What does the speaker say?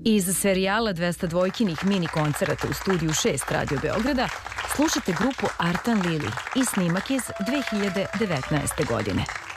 Iz serijala 200 dvojkinih mini koncerata u studiju 6 Radio Beograda slušate grupu Artan Lili i snimak iz 2019. godine.